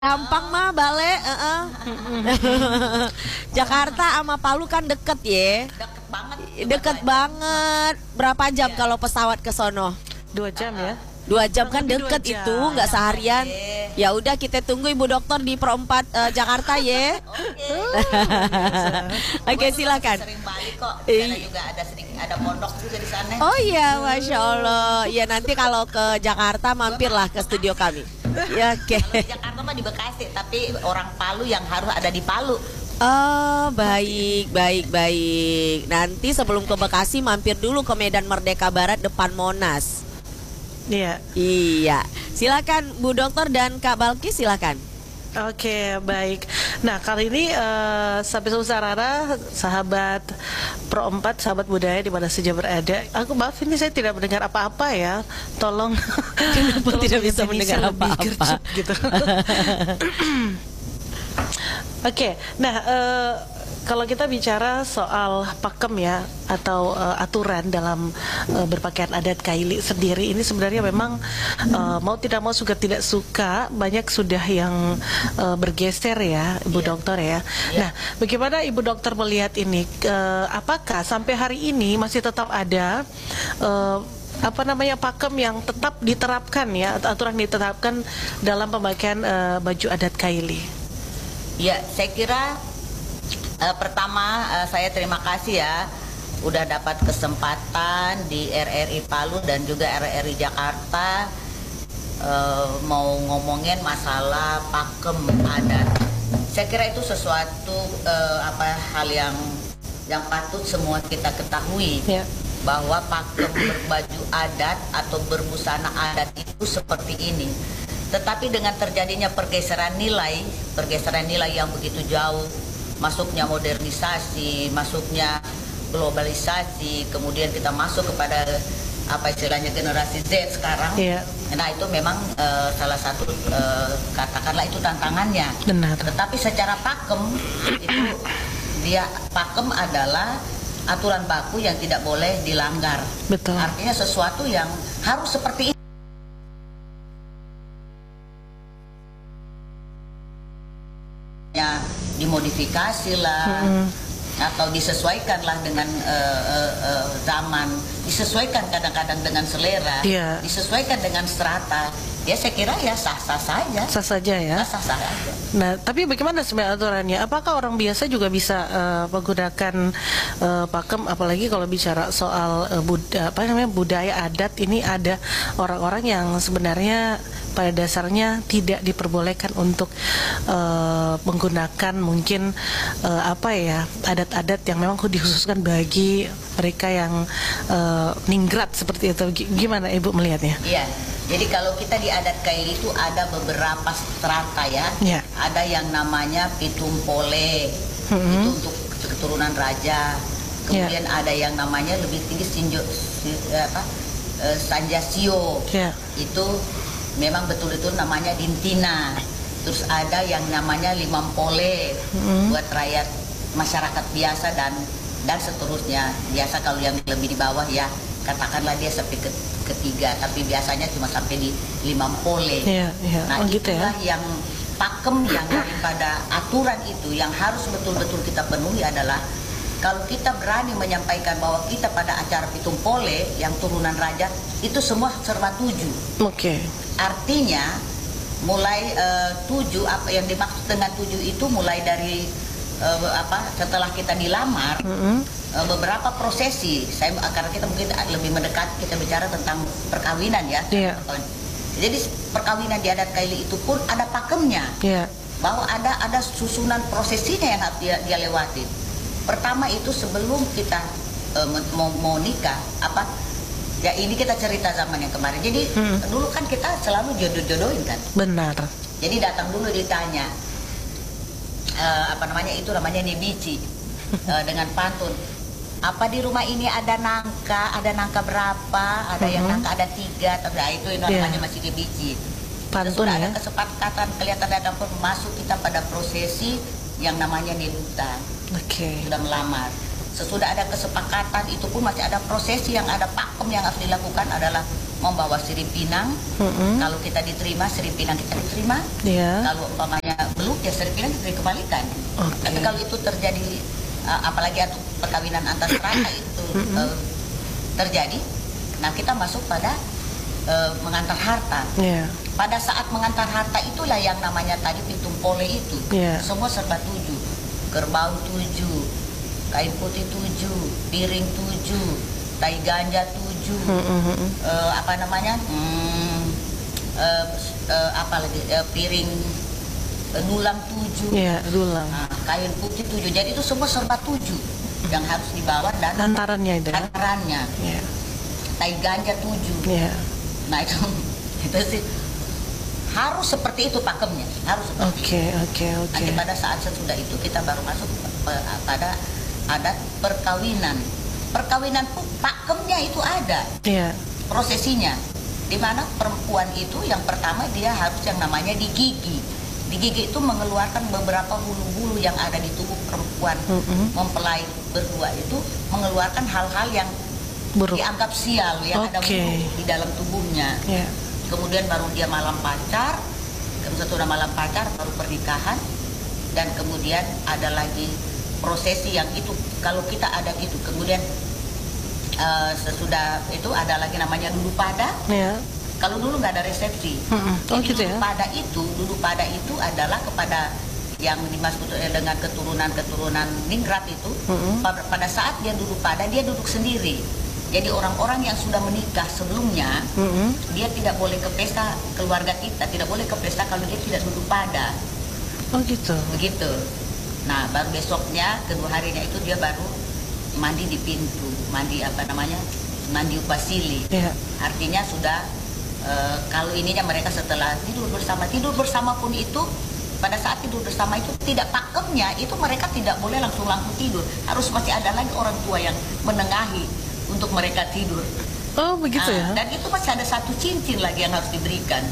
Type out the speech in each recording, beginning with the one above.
Gampang mah balik, Jakarta sama Palu kan deket ya. Deket banget. Deket banget. Berapa jam kalau pesawat ke sono? 2 jam ya. 2 jam kan Kurang lebih deket 2 jam. itu, nggak seharian. Ya udah kita tunggu Ibu Dokter di Pro 4 Jakarta ya. Oke, silakan. Sering balik kok. Iya. Karena juga ada pondok juga di sana. Oh iya, Masya Allah. Ya nanti kalau ke Jakarta mampirlah ke studio kami. Ya oke. Kalau di Jakarta mah di Bekasi, tapi orang Palu yang harus ada di Palu. Oh baik. Nanti sebelum ke Bekasi mampir dulu ke Medan Merdeka Barat depan Monas. Iya. Iya. Silakan Bu Dokter dan Kak Balkis, silakan. Oke, baik. Nah, kali ini Sahabat Sarara, sahabat Pro 4, sahabat budaya di mana saja berada. Aku maaf ini saya tidak mendengar apa-apa ya. Tolong. Kenapa tidak bisa Indonesia mendengar lebih apa-apa? gercep gitu. Oke, nah kalau kita bicara soal pakem ya atau aturan dalam berpakaian adat Kaili sendiri ini sebenarnya memang mau tidak mau suka tidak suka banyak sudah yang bergeser ya Ibu Dokter ya. Nah, bagaimana Ibu Dokter melihat ini? Apakah sampai hari ini masih tetap ada pakem yang tetap diterapkan ya, atau aturan diterapkan dalam pemakaian baju adat Kaili? Ya, saya kira pertama saya terima kasih ya udah dapat kesempatan di RRI Palu dan juga RRI Jakarta mau ngomongin masalah pakem adat. Saya kira itu sesuatu hal yang patut semua kita ketahui. Ya. Bahwa pakem berbaju adat atau berbusana adat itu seperti ini. Tetapi dengan terjadinya pergeseran nilai yang begitu jauh, masuknya modernisasi, masuknya globalisasi, kemudian kita masuk kepada istilahnya generasi Z sekarang. Iya. Nah itu memang salah satu katakanlah itu tantangannya. Benar. Tetapi secara pakem itu pakem adalah aturan baku yang tidak boleh dilanggar. Betul. Artinya sesuatu yang harus seperti itu. Ya, dimodifikasi lah atau disesuaikan lah dengan zaman, disesuaikan kadang-kadang dengan selera, disesuaikan dengan strata. Ya saya kira ya sah-sah saja. Sah saja ya. Sah-sah saja. Nah, tapi bagaimana sebenarnya aturannya? Apakah orang biasa juga bisa menggunakan pakem? Apalagi kalau bicara soal budaya adat, ini ada orang-orang yang sebenarnya pada dasarnya tidak diperbolehkan untuk menggunakan mungkin adat-adat yang memang dikhususkan bagi mereka yang ningrat seperti itu. Gimana Ibu melihatnya? Iya. Jadi kalau kita di adat Kaili itu ada beberapa strata ya. Yeah. Ada yang namanya Pitumpole, itu untuk keturunan raja. Kemudian ada yang namanya lebih tinggi Sanjasio. Yeah. Itu memang betul-betul namanya Dintina. Terus ada yang namanya Limampole buat rakyat masyarakat biasa dan seterusnya. Biasa kalau yang lebih di bawah ya katakanlah dia sampai ketiga, tapi biasanya cuma sampai di Limampole. Nah itulah yang pakem yang daripada aturan itu yang harus betul-betul kita penuhi adalah kalau kita berani menyampaikan bahwa kita pada acara Pitumpole yang turunan raja itu semua serba 7. Oke. Artinya mulai 7, apa yang dimaksud dengan 7 itu mulai dari setelah kita dilamar, beberapa prosesi. Karena kita mungkin lebih mendekat, kita bicara tentang perkawinan ya. Yeah. Jadi perkawinan di adat Kaili itu pun ada pakemnya. Yeah. Bahwa ada susunan prosesinya yang harus dia lewati. Pertama itu sebelum kita mau nikah, ya ini kita cerita zaman yang kemarin. Jadi dulu kan kita selalu jodoh-jodohin kan. Benar. Jadi datang dulu ditanya itu namanya nibici dengan pantun. Apa di rumah ini ada nangka berapa? Ada yang nangka ada 3, tapi itu namanya masih nibici. Pantun sudah ya. Ada kesepakatan kelihatan ada masuk kita pada prosesi yang namanya nilutan. Oke. Sudah melamar. Sesudah ada kesepakatan itu pun masih ada prosesi yang ada pakem yang harus dilakukan adalah membawa sirip pinang. Kalau kita diterima, sirip pinang kita diterima. Ya. Kalau umpamanya belum, ya sirip pinang kita dikembalikan. Tapi kalau itu terjadi, apalagi atau perkawinan antar serata itu terjadi, nah kita masuk pada mengantar harta. Yeah. Pada saat mengantar harta itulah yang namanya tadi pitung pole itu. Yeah. Semua serba 7. Kerbau 7, kain putih 7, piring 7, tai ganja 7, apa namanya, apa lagi, piring dulang 7, dulang. Nah, kain putih 7. Jadi itu semua serba 7 yang harus dibawa dan hantarannya itu. Hantarannya. Yeah. Tai ganja 7. Yeah. Nah itu sih harus seperti itu pakemnya, harus seperti itu. Nanti pada saat sesudah itu kita baru masuk pada adat perkawinan. Perkawinan pun pakemnya itu ada, prosesinya. Di mana perempuan itu yang pertama dia harus yang namanya digigi. Digigi itu mengeluarkan beberapa bulu-bulu yang ada di tubuh perempuan mempelai berdua itu, mengeluarkan hal-hal yang buruk, dianggap sial, yang ada bulu di dalam tubuhnya. Kemudian baru dia malam pacar, setelah malam pacar baru pernikahan, dan kemudian ada lagi prosesi yang itu kalau kita ada itu. Kemudian sesudah itu ada lagi namanya dulu pada. Kalau dulu nggak ada resepsi. Jadi dulu pada itu adalah kepada yang dimaksud dengan keturunan ningrat itu. Pada saat dia dulu pada, dia duduk sendiri. Jadi orang-orang yang sudah menikah sebelumnya, dia tidak boleh ke pesta keluarga kita, tidak boleh ke pesta kalau dia tidak duduk pada. Oh gitu. Begitu. Nah, baru besoknya, kedua harinya itu dia baru mandi di pintu, mandi apa namanya, mandi upasili. Artinya sudah kalau ininya mereka setelah tidur bersama pun itu, pada saat tidur bersama itu tidak pakemnya itu mereka tidak boleh langsung tidur, harus masih ada lagi orang tua yang menengahi untuk mereka tidur. Oh begitu ya. Dan itu masih ada satu cincin lagi yang harus diberikan.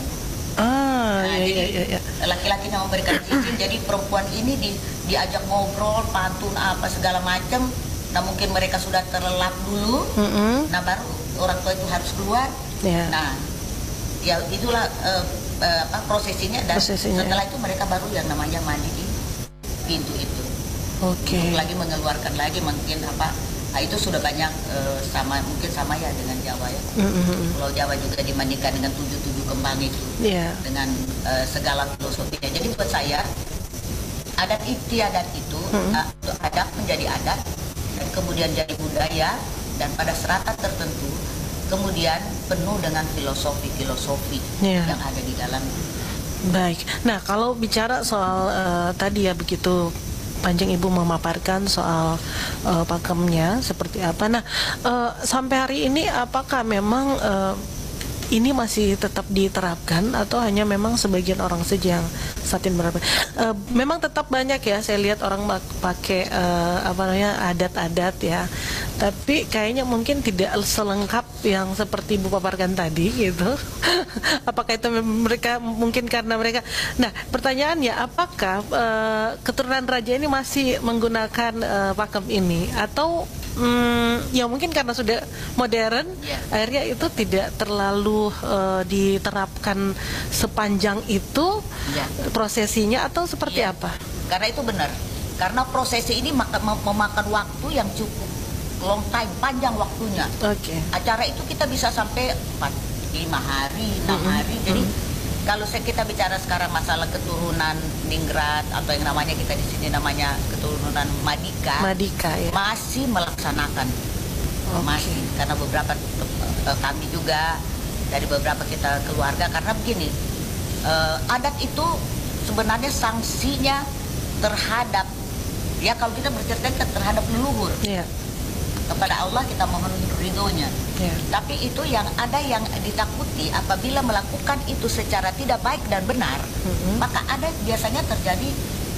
Iya. Laki-laki yang memberikan cincin, jadi perempuan ini diajak ngobrol, pantun apa segala macam. Nah mungkin mereka sudah terlelap dulu. Nah baru orang tua itu harus keluar. Nah ya itulah prosesinya, dan setelah itu mereka baru yang namanya mandi di pintu itu. Untuk lagi mengeluarkan lagi mungkin apa. Nah, itu sudah banyak mungkin sama ya dengan Jawa ya. Pulau Jawa juga dimandikan dengan 7 kembang itu, dengan segala filosofinya. Jadi buat saya adat istiadat itu adat menjadi adat, dan kemudian jadi budaya, dan pada serata tertentu kemudian penuh dengan filosofi yang ada di dalam. Baik. Nah kalau bicara soal tadi ya begitu panjang Ibu memaparkan soal pakemnya seperti apa. Nah, sampai hari ini apakah memang ini masih tetap diterapkan atau hanya memang sebagian orang saja yang saat ini menerapkan? Memang tetap banyak ya, saya lihat orang pakai apa namanya adat-adat ya. Tapi kayaknya mungkin tidak selengkap yang seperti Ibu paparkan tadi gitu. Apakah itu mereka mungkin karena mereka? Nah, pertanyaannya apakah keturunan raja ini masih menggunakan pakem ini atau ya mungkin karena sudah modern, akhirnya itu tidak terlalu diterapkan sepanjang itu prosesinya, atau seperti apa? Karena itu benar, karena prosesi ini memakan waktu yang cukup long time, panjang waktunya. Acara itu kita bisa sampai 5 hari, 6 hari. Jadi kalau kita bicara sekarang masalah keturunan ningrat atau yang namanya kita di sini namanya keturunan Madika, masih melaksanakan, masih, karena beberapa kami juga dari beberapa kita keluarga, karena begini, adat itu sebenarnya sanksinya terhadap, ya kalau kita bercerita terhadap leluhur. Kepada Allah kita mohon ridhonya. Tapi itu yang ada yang ditakuti apabila melakukan itu secara tidak baik dan benar, maka ada biasanya terjadi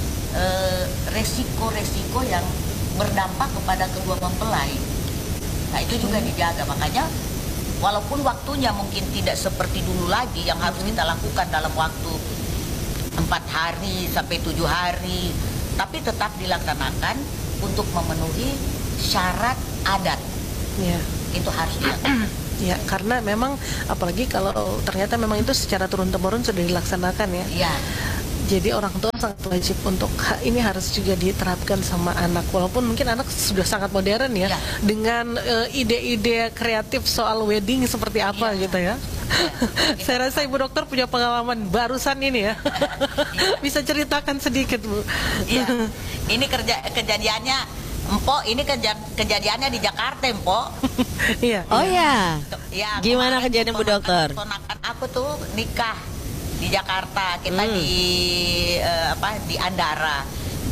resiko-resiko yang berdampak kepada kedua mempelai. Nah itu juga dijaga, makanya walaupun waktunya mungkin tidak seperti dulu lagi yang harus kita lakukan dalam waktu 4 hari sampai 7 hari, tapi tetap dilaksanakan untuk memenuhi syarat adat. Itu harus dilakukan. Ya, karena memang apalagi kalau ternyata memang itu secara turun-temurun sudah dilaksanakan ya. Iya. Jadi orang tua sangat wajib untuk ini harus juga diterapkan sama anak. Walaupun mungkin anak sudah sangat modern ya, Ya. dengan ide-ide kreatif soal wedding seperti apa gitu ya. Saya rasa Ibu Dokter punya pengalaman barusan ini ya. Bisa ceritakan sedikit, Bu. Iya. Ini kejadiannya Empok, ini kejadiannya di Jakarta, Empok. Iya. Oh ya. Ya, Gimana kemarin kejadian Bu Dokter? Ponakan aku tuh nikah di Jakarta, kita di Andara.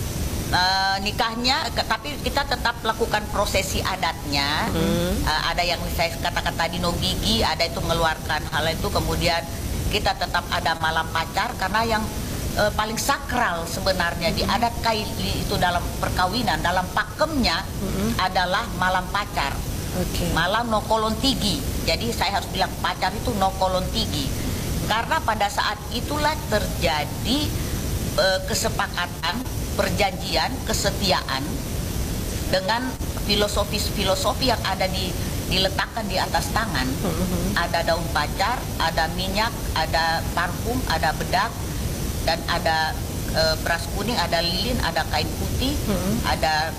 Nikahnya, tapi kita tetap lakukan prosesi adatnya. Ada yang saya katakan tadi no gigi, ada itu mengeluarkan hal itu, kemudian kita tetap ada malam pacar karena yang paling sakral sebenarnya di adat Kaili itu dalam perkawinan, dalam pakemnya adalah malam pacar. Malam nokolon tigi. Jadi saya harus bilang pacar itu nokolon tigi. Karena pada saat itulah terjadi kesepakatan, perjanjian, kesetiaan dengan filosofi yang ada diletakkan di atas tangan. Ada daun pacar, ada minyak, ada parfum, ada bedak, dan ada beras kuning, ada lilin, ada kain putih, ada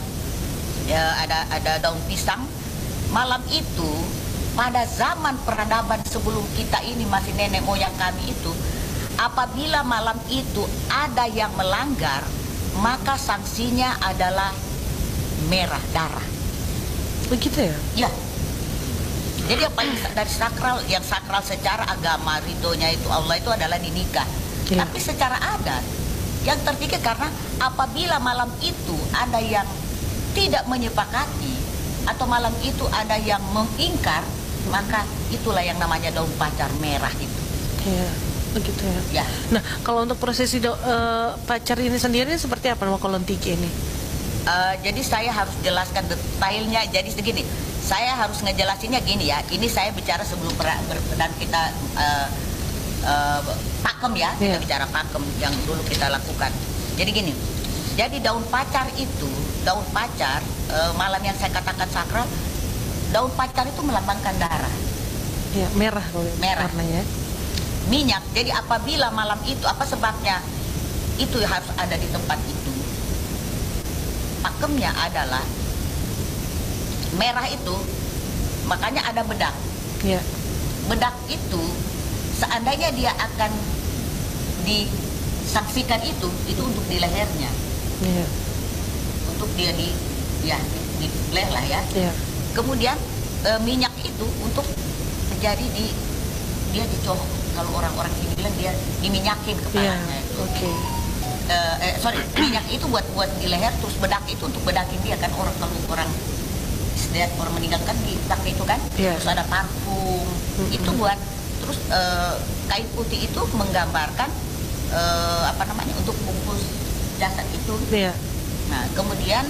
daun pisang. Malam itu pada zaman peradaban sebelum kita ini, masih nenek moyang kami itu, apabila malam itu ada yang melanggar, maka sanksinya adalah merah darah. Begitu ya? Ya. Jadi yang paling dari sakral, yang sakral secara agama, ridhonya itu Allah itu adalah di nikah. Ya. Tapi secara adat yang terpikir, karena apabila malam itu ada yang tidak menyepakati atau malam itu ada yang mengingkar, maka itulah yang namanya daun pacar merah itu. Iya, begitu ya. Ya. Nah, kalau untuk prosesi pacar ini sendiri seperti apa nama kolon tiga ini? Jadi saya harus jelaskan detailnya. Jadi segini, saya harus ngejelasinnya gini ya. Ini saya bicara sebelum dan kita pakem ya, kita bicara pakem yang dulu kita lakukan. Jadi gini, jadi daun pacar itu, daun pacar malam yang saya katakan sakral, daun pacar itu melambangkan darah. Ya, merah Merah. warnanya. Minyak. Jadi apabila malam itu, apa sebabnya? Itu harus ada di tempat itu. Pakemnya adalah merah itu, makanya ada bedak. Ya. Bedak itu seandainya dia akan disaksikan itu untuk di lehernya, Ya. untuk dia di leher lah ya. Ya. Kemudian minyak itu untuk menjadi dia dicolok, kalau orang-orang sini bilang dia diminyakin kepalanya itu. Oke. Minyak itu buat di leher, terus bedak itu untuk bedakin dia kan, orang kalau orang meninggalkan dipakai itu kan. Yeah. Terus ada parfum itu buat, terus kain putih itu menggambarkan untuk bungkus jasad itu. Yeah. Nah kemudian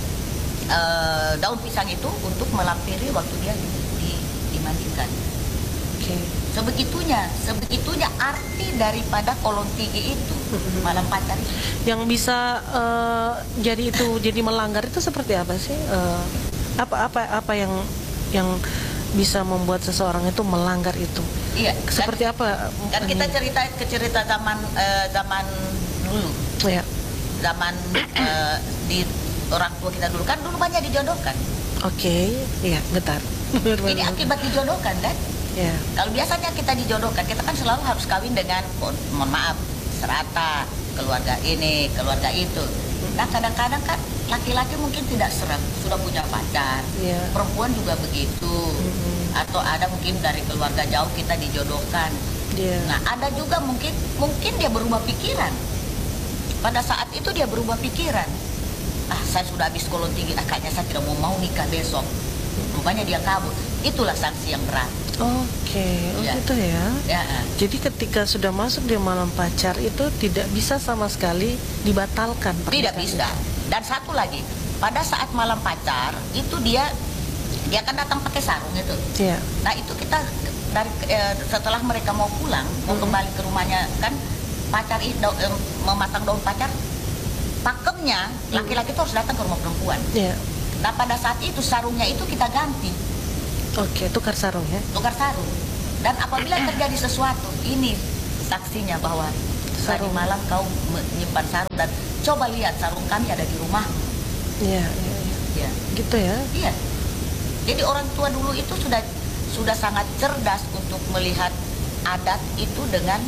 daun pisang itu untuk melampiri waktu dia dimandikan. Oke. Sebegitunya arti daripada kolon tinggi itu, malam pacar itu. Yang bisa jadi melanggar itu seperti apa sih? Apa yang bisa membuat seseorang itu melanggar itu? Iya. Seperti apa? Kan kita cerita zaman dulu. Ya. Zaman di orang tua kita dulu kan, dulu banyak dijodohkan. Oke. Iya, bentar. Ini akibat dijodohkan kan? Ya. Kalau biasanya kita dijodohkan, kita kan selalu harus kawin dengan, mohon maaf, serata, keluarga ini, keluarga itu. Nah kadang-kadang kan laki-laki mungkin tidak serap, sudah punya pacar. Yeah. Perempuan juga begitu. Atau ada mungkin dari keluarga jauh kita dijodohkan. Yeah. Nah ada juga mungkin dia berubah pikiran. Pada saat itu dia berubah pikiran. Saya sudah habis kolon tinggi, kayaknya saya tidak mau nikah besok. Rupanya dia kabur. Itulah sanksi yang berat. Oke, Ya. gitu ya. Ya. Jadi ketika sudah masuk di malam pacar itu tidak bisa sama sekali dibatalkan. Tidak pernikahan bisa. Dan satu lagi, pada saat malam pacar itu dia kan datang pakai sarung itu. Iya. Nah itu kita setelah mereka mau pulang, mau kembali ke rumahnya kan, pacar itu memasang daun pacar, pakemnya laki-laki itu harus datang ke rumah perempuan. Iya. Nah pada saat itu sarungnya itu kita ganti. Oke, tukar sarung ya. tukar sarung. Dan apabila terjadi sesuatu, ini saksinya bahwa tadi Sarung. malam kau menyimpan sarung dan coba lihat sarung kami ada di rumah. Iya, iya, iya. Ya. Gitu ya. Iya. Jadi orang tua dulu itu sudah sangat cerdas untuk melihat adat itu dengan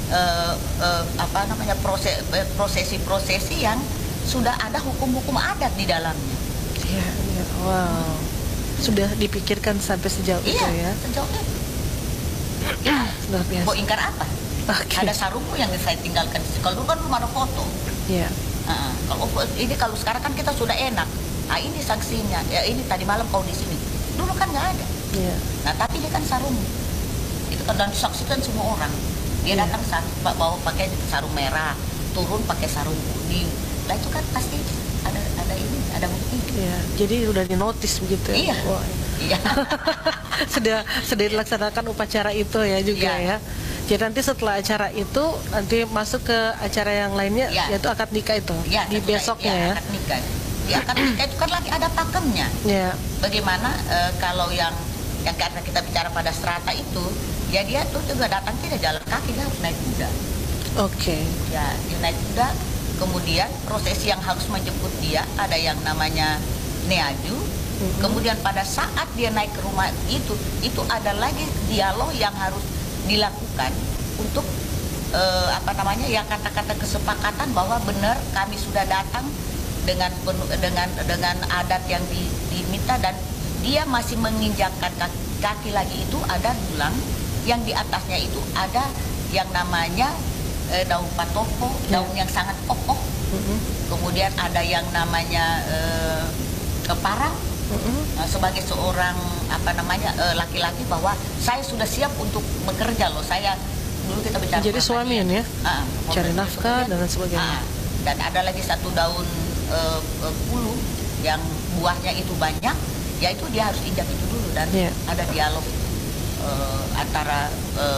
prosesi-prosesi yang sudah ada hukum-hukum adat di dalamnya. Iya, iya. Wow. Sudah dipikirkan sampai sejauh itu Iya, ya. sejauh itu. Luar biasa. Mau ingkar apa? Oke. Ada sarungmu yang saya tinggalkan. Kalau dulu kan belum ada foto. Iya. Kalau sekarang kan kita sudah enak. Ah, ini saksinya. Ya ini tadi malam kau di sini. Dulu kan nggak ada. Iya. Nah tapi ini kan sarung. Itu kan dan disaksikan semua orang. Dia Iya. datang bawa pakai sarung merah, turun pakai sarung kuning. Lah itu kan pasti ada bukti. Iya. Jadi udah dinotis begitu ya. Iya. Wah. Iya. sudah dilaksanakan upacara itu ya juga Iya. ya. Jadi nanti setelah acara itu nanti masuk ke acara yang lainnya Iya. yaitu akad nikah itu Ya, di besoknya ya. akad nikah. Di akad nikah itu kan lagi ada pakemnya. Ya. Bagaimana kalau yang karena kita bicara pada strata itu, ya dia tuh juga datang tidak jalan kaki, dia harus naik kuda. Oke. Ya, dia naik kuda. Kemudian prosesi yang harus menjemput dia ada yang namanya neaju. Kemudian pada saat dia naik ke rumah itu ada lagi dialog yang harus dilakukan untuk ya kata-kata kesepakatan bahwa benar kami sudah datang dengan adat yang diminta dan dia masih menginjakkan kaki lagi itu ada dulang yang di atasnya itu ada yang namanya daun patopo, daun yang sangat kokoh. Kemudian ada yang namanya keparang. Sebagai seorang laki-laki bahwa saya sudah siap untuk bekerja loh. Saya dulu kita bicara Jadi suami ini ya. Cari nafkah dan lain sebagainya. Dan ada lagi satu daun puluh yang buahnya itu banyak, yaitu dia harus injak itu dulu dan ada dialog antara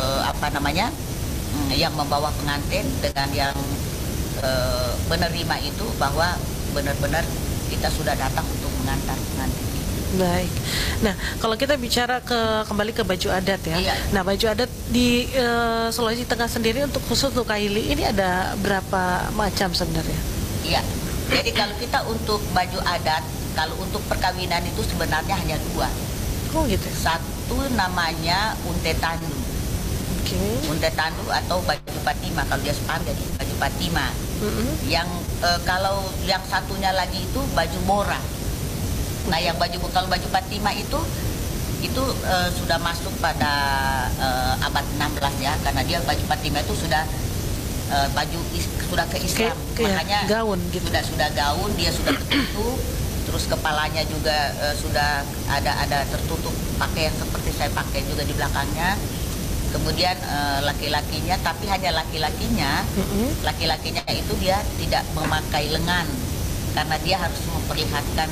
yang membawa pengantin dengan yang menerima itu bahwa benar-benar kita sudah datang untuk mengantar pengantin. Baik. Nah, kalau kita bicara kembali ke baju adat ya. Iya. Nah, baju adat di Sulawesi Tengah sendiri khusus untuk Kaili ini ada berapa macam sebenarnya? Iya. Jadi kalau kita untuk baju adat, kalau untuk perkawinan itu sebenarnya hanya dua. Oh gitu. Satu namanya unte tandu. Oke. Unte tandu atau baju patima, kalau dia paham jadi baju patima. Yang kalau yang satunya lagi itu baju bora. Nah, yang kalau baju patima itu sudah masuk pada abad 16 ya, karena dia baju patima itu sudah sudah ke Islam, makanya gaun gitu. Sudah gaun, dia sudah tertutup, terus kepalanya juga sudah ada tertutup pakai yang seperti saya pakai juga di belakangnya. Kemudian laki-lakinya, tapi hanya laki-lakinya itu dia tidak memakai lengan karena dia harus memperlihatkan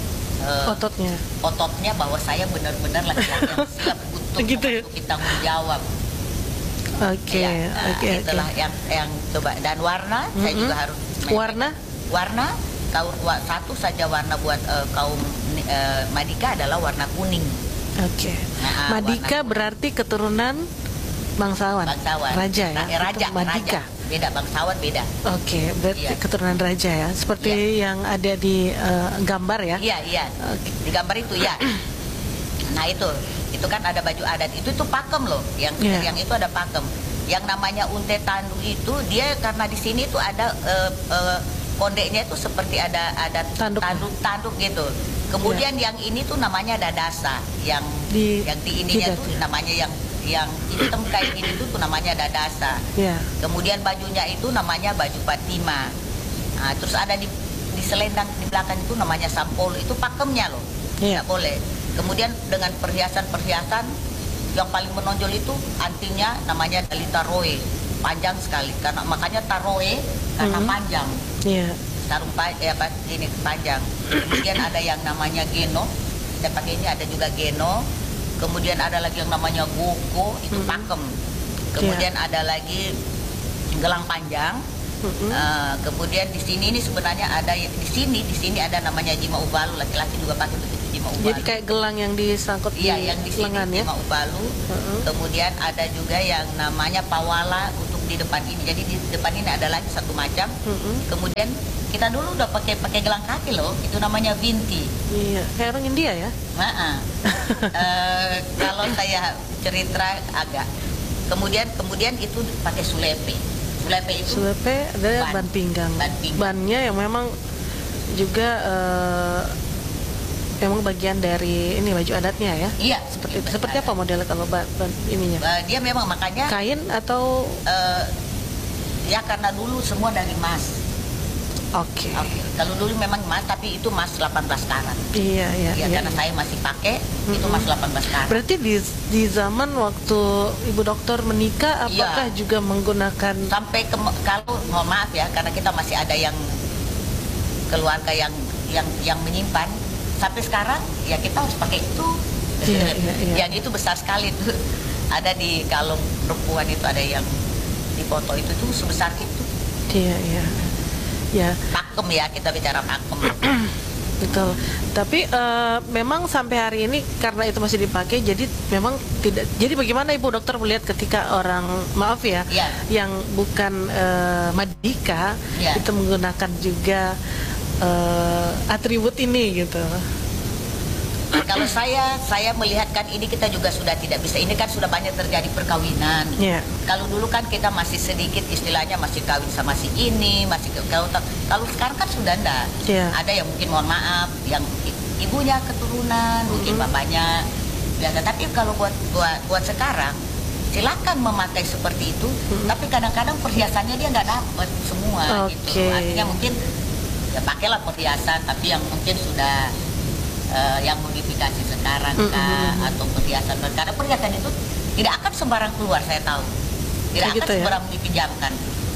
ototnya bahwa saya benar-benar laki-laki yang siap untuk gitu ya? memasuki tanggung jawab. Oke. Itulah yang coba. Dan warna saya juga harus warna satu saja warna buat kaum Madika adalah warna kuning. Oke. Madika berarti keturunan bangsawan. Raja ya. Raja. Madika. Beda, bangsawan beda. Oke, berarti keturunan raja ya. Seperti yang ada di gambar ya. Iya. Di gambar itu ya. Nah, itu kan ada baju adat. Itu pakem loh. Yang itu ada pakem. Yang namanya unte tandu itu dia karena di sini tuh ada kondeknya itu seperti ada tanduk gitu. Kemudian yang ini tuh namanya dadasa, yang di ininya tuh namanya yang hitam kayak gini tuh namanya dadasa. Kemudian bajunya itu namanya baju patima. Nah, terus ada di selendang di belakang itu namanya sampol, itu pakemnya loh. Nggak boleh. Kemudian dengan perhiasan yang paling menonjol itu antingnya namanya dalita roe, panjang sekali karena makanya taroe karena panjang. Sarung ini panjang. Kemudian ada yang namanya geno, saya pakai ini ada juga geno. Kemudian ada lagi yang namanya goko, itu pakem. Kemudian ada lagi gelang panjang. Kemudian di sini ini sebenarnya ada di sini ada namanya jima ubalu, laki-laki juga pakai begitu jima ubalu. Jadi kayak gelang yang disangkut iya, di yang di sini lengan ya. jima ubalu. Kemudian ada juga yang namanya pawala untuk di depan ini. Jadi di depan ini ada lagi satu macam. Kemudian kita dulu udah pakai gelang kaki loh, itu namanya binti. Iya, kayak orang India ya. Kalau saya cerita agak. Kemudian itu pakai sulepe. Sulepe ada ban pinggang. Bannya yang memang juga memang bagian dari ini baju adatnya ya. Iya, seperti apa modelnya kalau ban ininya? Dia memang makanya kain atau ya karena dulu semua dari emas. Oke. Kalau dulu memang emas, tapi itu emas 18 karat. Iya. Karena saya masih pakai itu emas 18 karat. Berarti di zaman waktu Ibu Dokter menikah, apakah juga menggunakan sampai kalau mohon maaf ya, karena kita masih ada yang keluarga yang menyimpan sampai sekarang, ya kita harus pakai itu. Iya. Yang itu besar sekali tuh. Ada di kalung perempuan itu ada yang di foto itu tuh sebesar itu. Iya. Ya. Pakem ya, kita bicara pakem. Betul. Tapi memang sampai hari ini karena itu masih dipakai, jadi memang tidak. Jadi bagaimana Ibu Dokter melihat ketika orang yang bukan Madika itu menggunakan juga atribut ini gitu? Kalau saya melihatkan ini kita juga sudah tidak bisa. Ini kan sudah banyak terjadi perkawinan. Kalau dulu kan kita masih sedikit istilahnya masih kawin sama si ini, masih kalau sekarang kan sudah enggak. Ada yang mungkin mohon maaf, yang ibunya keturunan, mungkin bapaknya biasa. Tapi kalau buat sekarang silakan memakai seperti itu. Tapi kadang-kadang perhiasannya dia nggak dapat semua gitu. Artinya mungkin ya pakailah perhiasan, tapi yang mungkin sudah yang modifikasi sekarang atau perhiasan, karena perhiasan itu tidak akan sembarang keluar, saya tahu tidak akan sembarang dipinjamkan.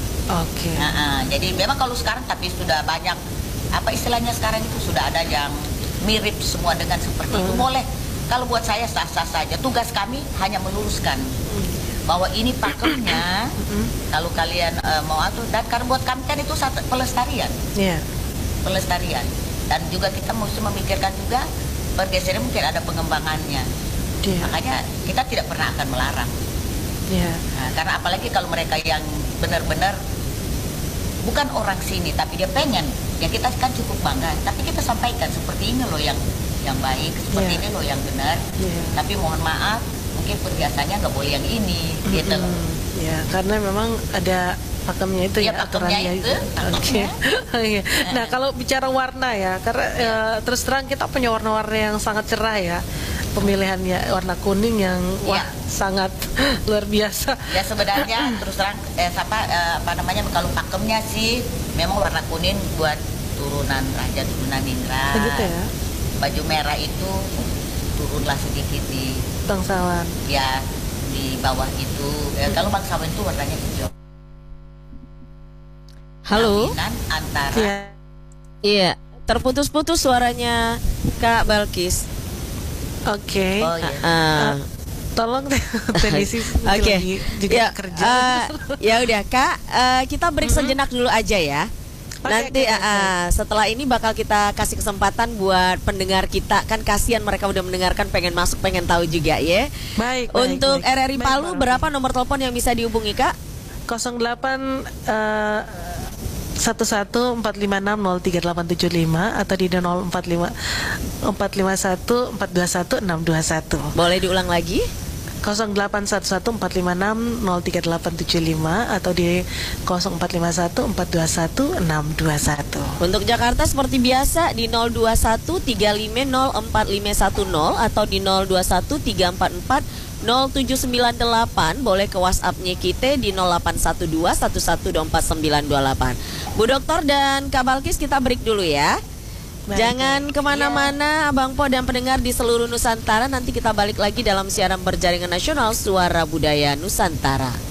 Jadi memang kalau sekarang tapi sudah banyak apa istilahnya sekarang itu sudah ada yang mirip semua dengan seperti itu. Boleh, kalau buat saya sah-sah saja. Tugas kami hanya meluruskan bahwa ini pakemnya kalau kalian mau atur, dan karena buat kami kan itu satu pelestarian. Pelestarian. Dan juga kita mesti memikirkan juga pergeseran mungkin ada pengembangannya. Makanya kita tidak pernah akan melarang. Karena apalagi kalau mereka yang benar-benar bukan orang sini tapi dia pengen, ya kita kan cukup bangga. Tapi kita sampaikan seperti ini loh yang baik, seperti ini loh yang benar. Tapi mohon maaf, mungkin perhiasannya nggak boleh yang ini, gitu loh. Karena memang ada pakemnya itu aturannya itu. Nah, kalau bicara warna ya, karena terus terang kita punya warna-warna yang sangat cerah ya. Pemilihannya warna kuning yang sangat luar biasa. Ya sebenarnya terus terang apa namanya kalau pakemnya sih memang warna kuning buat turunan raja, turunan Indra. Begitu ya. Baju merah itu turunlah sedikit di bangsawan. Ya, di bawah itu. Kalau bangsawan itu warnanya hijau. Halo. Antara. Iya, terputus-putus suaranya Kak Balkis. Tolong Felisis lagi juga kerja. Ya udah Kak, kita break sejenak dulu aja ya. Nanti setelah ini bakal kita kasih kesempatan buat pendengar kita, kan kasihan mereka udah mendengarkan, pengen masuk, pengen tahu juga ya. Baik. Untuk RRI Palu berapa nomor telepon yang bisa dihubungi Kak? 08 1145603875 atau di 0451421621. Boleh diulang lagi? 081145603875 atau di 0451421621. Untuk Jakarta seperti biasa di 0213504510 atau di 0213440798. Boleh ke WhatsApp-nya kita di 081211242928. Bu Dokter dan Kak Balkis, kita break dulu ya. Jangan kemana-mana Abang Po dan pendengar di seluruh Nusantara. Nanti kita balik lagi dalam siaran berjaringan nasional Suara Budaya Nusantara.